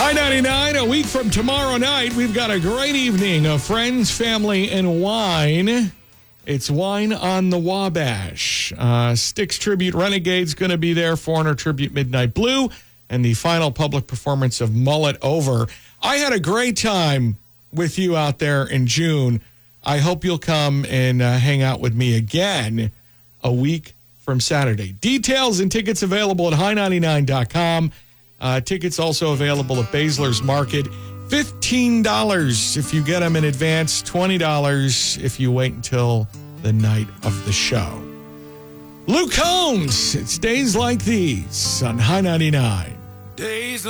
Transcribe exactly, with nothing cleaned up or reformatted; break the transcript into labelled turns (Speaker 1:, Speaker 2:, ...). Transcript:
Speaker 1: High ninety-nine, a week from tomorrow night, we've got a great evening of friends, family, and wine. It's Wine on the Wabash. Uh, Styx Tribute Renegade's going to be there, Foreigner Tribute Midnight Blue, and the final public performance of Mullet Over. I had a great time with you out there in June. I hope you'll come and uh, hang out with me again a week from Saturday. Details and tickets available at high ninety-nine dot com. Uh, tickets also available at Baszler's Market. fifteen dollars if you get them in advance, twenty dollars if you wait until the night of the show. Luke Combs, it's Days Like These on High ninety-nine.
Speaker 2: Days